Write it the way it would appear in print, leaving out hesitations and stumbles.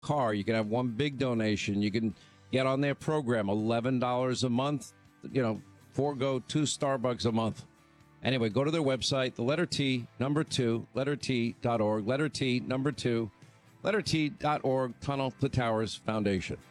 car. You can have one big donation. You can get on their program, $11 a month, forego 2 Starbucks a month. Anyway, go to their website, the letter T, number 2, letter T.org, letter T, number 2, letter T.org, Tunnel to Towers Foundation.